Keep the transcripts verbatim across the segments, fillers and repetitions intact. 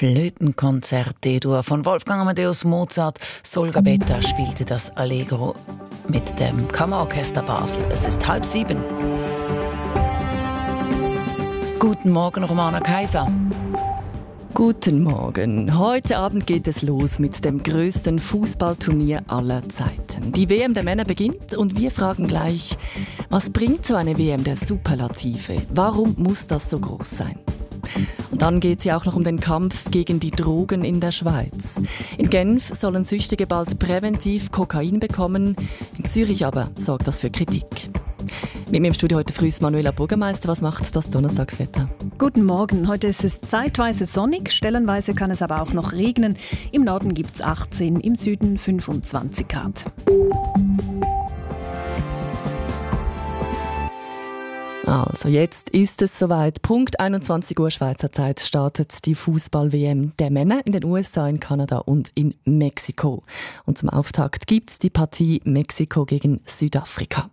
Flötenkonzert D-Dur von Wolfgang Amadeus Mozart. Sol Gabetta spielte das Allegro mit dem Kammerorchester Basel. Es ist halb sieben. Guten Morgen, Romana Kaiser. Guten Morgen. Heute Abend geht es los mit dem grössten Fußballturnier aller Zeiten. Die W M der Männer beginnt und wir fragen gleich, was bringt so eine W M der Superlative? Warum muss das so groß sein? Und dann geht es ja auch noch um den Kampf gegen die Drogen in der Schweiz. In Genf sollen Süchtige bald präventiv Kokain bekommen. In Zürich aber sorgt das für Kritik. Mit mir im Studio heute früh ist Manuela Burgermeister. Was macht das Donnerstagswetter? Guten Morgen. Heute ist es zeitweise sonnig, stellenweise kann es aber auch noch regnen. Im Norden gibt es achtzehn, im Süden fünfundzwanzig Grad. Also, jetzt ist es soweit. Punkt einundzwanzig Uhr Schweizer Zeit startet die Fußball-W M der Männer in den U S A, in Kanada und in Mexiko. Und zum Auftakt gibt es die Partie Mexiko gegen Südafrika.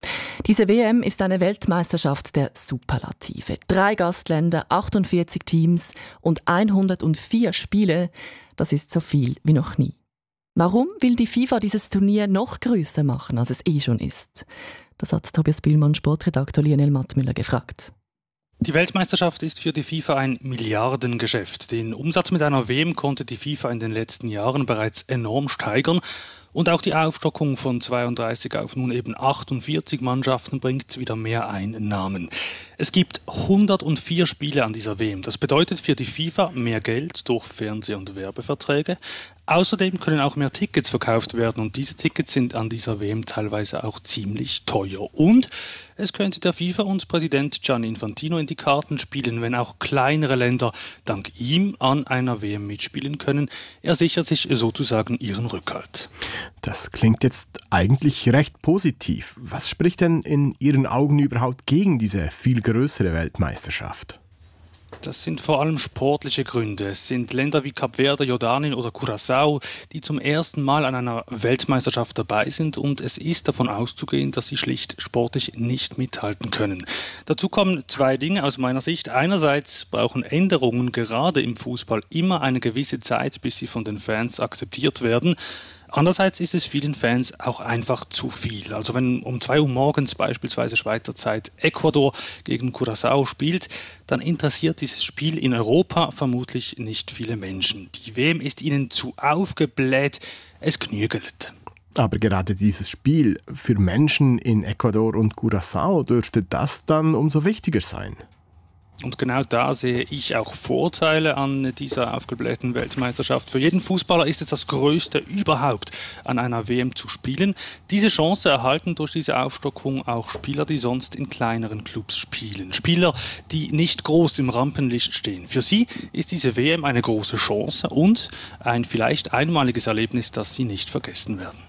Diese W M ist eine Weltmeisterschaft der Superlative. Drei Gastländer, achtundvierzig Teams und hundertvier Spiele. Das ist so viel wie noch nie. Warum will die FIFA dieses Turnier noch grösser machen, als es eh schon ist? Das hat Tobias Bühlmann, Sportredaktor Lionel Mattmüller, gefragt. Die Weltmeisterschaft ist für die FIFA ein Milliardengeschäft. Den Umsatz mit einer W M konnte die FIFA in den letzten Jahren bereits enorm steigern. Und auch die Aufstockung von zweiunddreißig auf nun eben achtundvierzig Mannschaften bringt wieder mehr Einnahmen. Es gibt hundertvier Spiele an dieser W M. Das bedeutet für die FIFA mehr Geld durch Fernseh- und Werbeverträge. Außerdem können auch mehr Tickets verkauft werden und diese Tickets sind an dieser W M teilweise auch ziemlich teuer. Und es könnte der FIFA und Präsident Gianni Infantino in die Karten spielen, wenn auch kleinere Länder dank ihm an einer W M mitspielen können. Er sichert sich sozusagen ihren Rückhalt. Das klingt jetzt eigentlich recht positiv. Was spricht denn in Ihren Augen überhaupt gegen diese viel größere Weltmeisterschaft? Das sind vor allem sportliche Gründe. Es sind Länder wie Kap Verde, Jordanien oder Curaçao, die zum ersten Mal an einer Weltmeisterschaft dabei sind und es ist davon auszugehen, dass sie schlicht sportlich nicht mithalten können. Dazu kommen zwei Dinge aus meiner Sicht. Einerseits brauchen Änderungen gerade im Fußball immer eine gewisse Zeit, bis sie von den Fans akzeptiert werden. Andererseits ist es vielen Fans auch einfach zu viel. Also wenn um zwei Uhr morgens beispielsweise Schweizer Zeit Ecuador gegen Curaçao spielt, dann interessiert dieses Spiel in Europa vermutlich nicht viele Menschen. Die W M ist ihnen zu aufgebläht, es knügelt. Aber gerade dieses Spiel für Menschen in Ecuador und Curaçao dürfte das dann umso wichtiger sein. Und genau da sehe ich auch Vorteile an dieser aufgeblähten Weltmeisterschaft. Für jeden Fußballer ist es das Größte überhaupt, an einer W M zu spielen. Diese Chance erhalten durch diese Aufstockung auch Spieler, die sonst in kleineren Clubs spielen. Spieler, die nicht groß im Rampenlicht stehen. Für sie ist diese W M eine große Chance und ein vielleicht einmaliges Erlebnis, das sie nicht vergessen werden.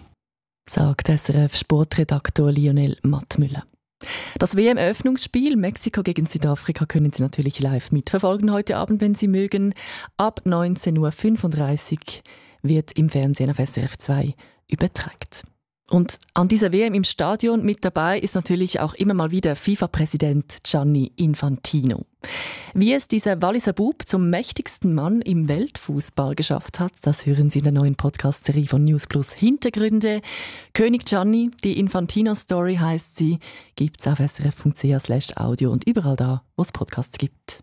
Sagt S R F-Sportredaktor Lionel Mattmüller. Das W M-Eröffnungsspiel Mexiko gegen Südafrika können Sie natürlich live mitverfolgen heute Abend, wenn Sie mögen. Ab neunzehn Uhr fünfunddreißig wird im Fernsehen auf S R F zwei übertragen. Und an dieser W M im Stadion mit dabei ist natürlich auch immer mal wieder FIFA-Präsident Gianni Infantino. Wie es dieser Walliser Bub zum mächtigsten Mann im Weltfußball geschafft hat, das hören Sie in der neuen Podcast-Serie von News Plus Hintergründe. König Gianni, die Infantino-Story heisst sie, gibt's auf srf.ch slash audio und überall da, wo es Podcasts gibt.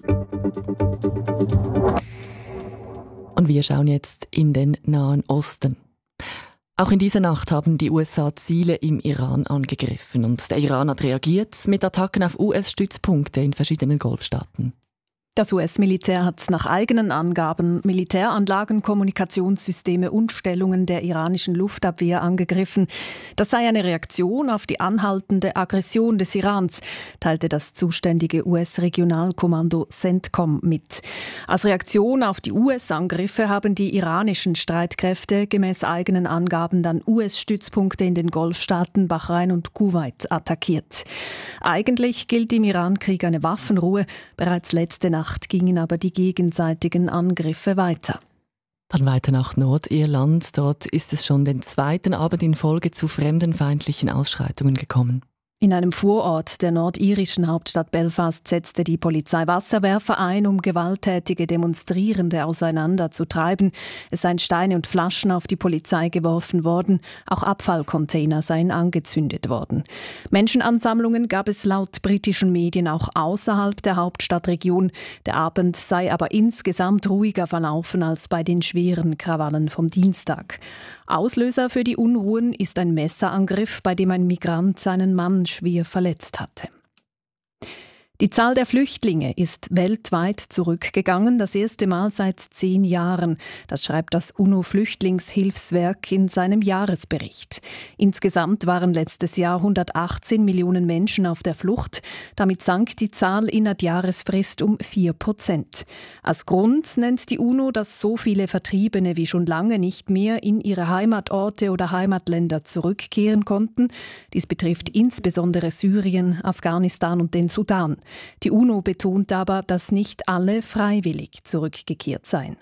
Und wir schauen jetzt in den Nahen Osten. Auch in dieser Nacht haben die U S A Ziele im Iran angegriffen und der Iran hat reagiert mit Attacken auf U S-Stützpunkte in verschiedenen Golfstaaten. Das U S-Militär hat nach eigenen Angaben Militäranlagen, Kommunikationssysteme und Stellungen der iranischen Luftabwehr angegriffen. Das sei eine Reaktion auf die anhaltende Aggression des Irans, teilte das zuständige U S-Regionalkommando CENTCOM mit. Als Reaktion auf die U S-Angriffe haben die iranischen Streitkräfte gemäß eigenen Angaben dann U S-Stützpunkte in den Golfstaaten Bahrain und Kuwait attackiert. Eigentlich gilt im Iran-Krieg eine Waffenruhe. Bereits letzte Nacht gingen aber die gegenseitigen Angriffe weiter. Dann weiter nach Nordirland. Dort ist es schon den zweiten Abend in Folge zu fremdenfeindlichen Ausschreitungen gekommen. In einem Vorort der nordirischen Hauptstadt Belfast setzte die Polizei Wasserwerfer ein, um gewalttätige Demonstrierende auseinanderzutreiben. Es seien Steine und Flaschen auf die Polizei geworfen worden, auch Abfallcontainer seien angezündet worden. Menschenansammlungen gab es laut britischen Medien auch außerhalb der Hauptstadtregion. Der Abend sei aber insgesamt ruhiger verlaufen als bei den schweren Krawallen vom Dienstag. Auslöser für die Unruhen ist ein Messerangriff, bei dem ein Migrant seinen Mann schwer verletzt hatte. Die Zahl der Flüchtlinge ist weltweit zurückgegangen, das erste Mal seit zehn Jahren. Das schreibt das UNO-Flüchtlingshilfswerk in seinem Jahresbericht. Insgesamt waren letztes Jahr hundertachtzehn Millionen Menschen auf der Flucht. Damit sank die Zahl in der Jahresfrist um vier Prozent. Als Grund nennt die UNO, dass so viele Vertriebene wie schon lange nicht mehr in ihre Heimatorte oder Heimatländer zurückkehren konnten. Dies betrifft insbesondere Syrien, Afghanistan und den Sudan. Die UNO betont aber, dass nicht alle freiwillig zurückgekehrt seien.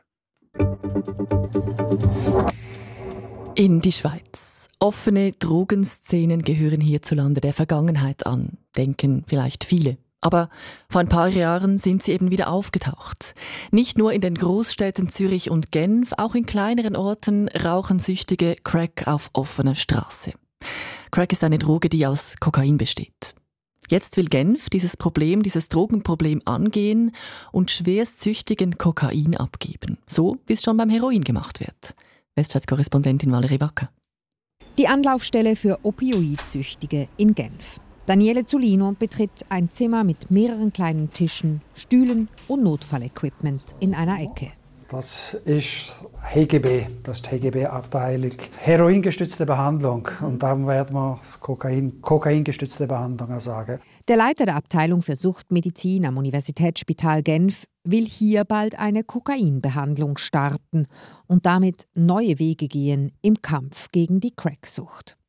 In die Schweiz. Offene Drogenszenen gehören hierzulande der Vergangenheit an, denken vielleicht viele. Aber vor ein paar Jahren sind sie eben wieder aufgetaucht. Nicht nur in den Großstädten Zürich und Genf, auch in kleineren Orten rauchen Süchtige Crack auf offener Straße. Crack ist eine Droge, die aus Kokain besteht. Jetzt will Genf dieses Problem, dieses Drogenproblem angehen und Schwerstsüchtigen Kokain abgeben. So, wie es schon beim Heroin gemacht wird. Westschweiz-Korrespondentin Valerie Wacker. Die Anlaufstelle für Opioidsüchtige in Genf. Daniele Zulino betritt ein Zimmer mit mehreren kleinen Tischen, Stühlen und Notfallequipment in einer Ecke. Das ist H G B, das ist die H G B-Abteilung. Heroingestützte Behandlung. Und darum werden wir das Kokain, kokaingestützte Behandlung sagen. Der Leiter der Abteilung für Suchtmedizin am Universitätsspital Genf will hier bald eine Kokainbehandlung starten und damit neue Wege gehen im Kampf gegen die Cracksucht.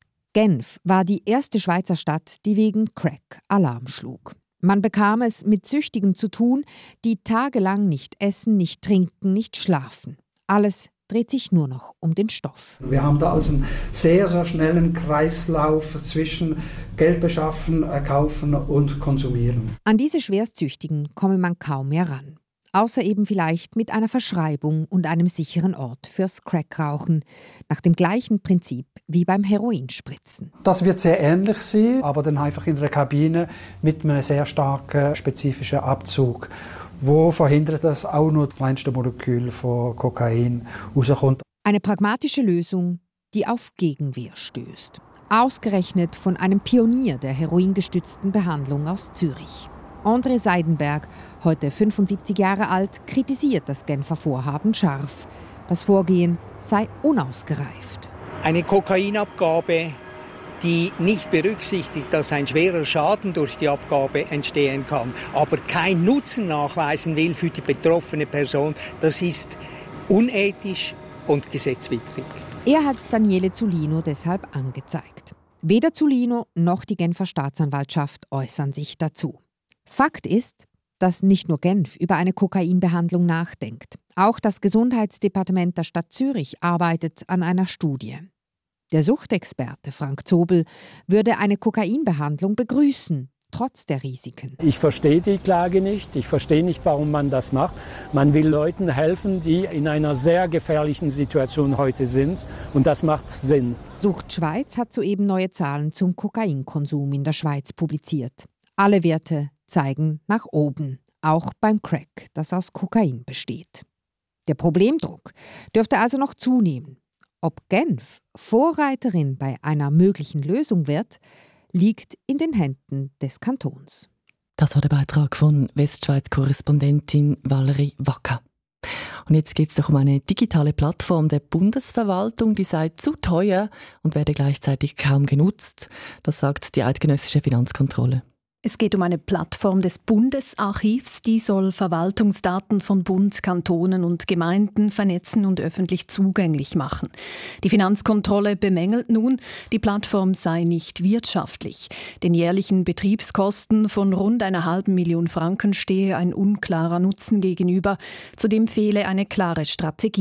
Genf war die erste Schweizer Stadt, die wegen Crack Alarm schlug. Man bekam es mit Süchtigen zu tun, die tagelang nicht essen, nicht trinken, nicht schlafen. Alles dreht sich nur noch um den Stoff. Wir haben da also einen sehr, sehr schnellen Kreislauf zwischen Geld beschaffen, kaufen und konsumieren. An diese Schwerstsüchtigen komme man kaum mehr ran. Außer eben vielleicht mit einer Verschreibung und einem sicheren Ort fürs Crackrauchen, nach dem gleichen Prinzip wie beim Heroinspritzen. Das wird sehr ähnlich sein, aber dann einfach in einer Kabine mit einem sehr starken spezifischen Abzug, wo verhindert, dass auch nur das kleinste Molekül von Kokain rauskommt. Eine pragmatische Lösung, die auf Gegenwehr stößt. Ausgerechnet von einem Pionier der heroingestützten Behandlung aus Zürich. André Seidenberg, heute fünfundsiebzig Jahre alt, kritisiert das Genfer Vorhaben scharf. Das Vorgehen sei unausgereift. Eine Kokainabgabe, die nicht berücksichtigt, dass ein schwerer Schaden durch die Abgabe entstehen kann, aber keinen Nutzen nachweisen will für die betroffene Person, das ist unethisch und gesetzwidrig. Er hat Daniele Zulino deshalb angezeigt. Weder Zulino noch die Genfer Staatsanwaltschaft äußern sich dazu. Fakt ist, dass nicht nur Genf über eine Kokainbehandlung nachdenkt. Auch das Gesundheitsdepartement der Stadt Zürich arbeitet an einer Studie. Der Suchtexperte Frank Zobel würde eine Kokainbehandlung begrüßen, trotz der Risiken. Ich verstehe die Klage nicht. Ich verstehe nicht, warum man das macht. Man will Leuten helfen, die in einer sehr gefährlichen Situation heute sind. Und das macht Sinn. Sucht Schweiz hat soeben neue Zahlen zum Kokainkonsum in der Schweiz publiziert. Alle Werte zeigen nach oben, auch beim Crack, das aus Kokain besteht. Der Problemdruck dürfte also noch zunehmen. Ob Genf Vorreiterin bei einer möglichen Lösung wird, liegt in den Händen des Kantons. Das war der Beitrag von Westschweiz-Korrespondentin Valerie Wacker. Und jetzt geht es doch um eine digitale Plattform der Bundesverwaltung, die sei zu teuer und werde gleichzeitig kaum genutzt. Das sagt die eidgenössische Finanzkontrolle. Es geht um eine Plattform des Bundesarchivs, die soll Verwaltungsdaten von Bund, Kantonen und Gemeinden vernetzen und öffentlich zugänglich machen. Die Finanzkontrolle bemängelt nun, die Plattform sei nicht wirtschaftlich. Den jährlichen Betriebskosten von rund einer halben Million Franken stehe ein unklarer Nutzen gegenüber. Zudem fehle eine klare Strategie.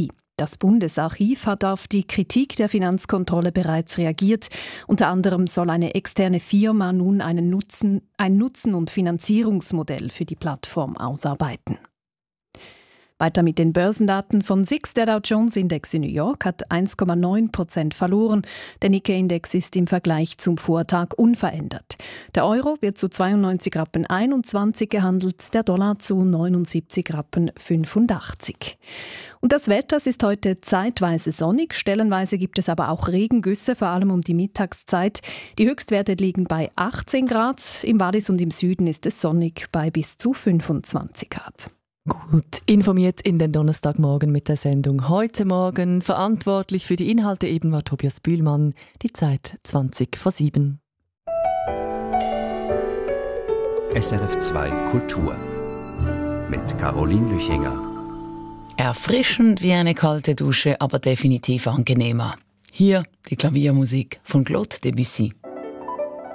Das Bundesarchiv hat auf die Kritik der Finanzkontrolle bereits reagiert. Unter anderem soll eine externe Firma nun einen Nutzen, ein Nutzen- und Finanzierungsmodell für die Plattform ausarbeiten. Weiter mit den Börsendaten von S I X. Der Dow Jones Index in New York hat eins Komma neun Prozent verloren. Der Nikkei-Index ist im Vergleich zum Vortag unverändert. Der Euro wird zu zweiundneunzig Rappen einundzwanzig gehandelt, der Dollar zu neunundsiebzig Rappen fünfundachtzig. Und das Wetter, es ist heute zeitweise sonnig, stellenweise gibt es aber auch Regengüsse, vor allem um die Mittagszeit. Die Höchstwerte liegen bei achtzehn Grad, im Wallis und im Süden ist es sonnig bei bis zu fünfundzwanzig Grad. Gut informiert in den Donnerstagmorgen mit der Sendung «Heute Morgen». Verantwortlich für die Inhalte eben war Tobias Bühlmann. Die Zeit zwanzig vor sieben. S R F zwei Kultur mit Caroline Lüchinger. Erfrischend wie eine kalte Dusche, aber definitiv angenehmer. Hier die Klaviermusik von Claude Debussy.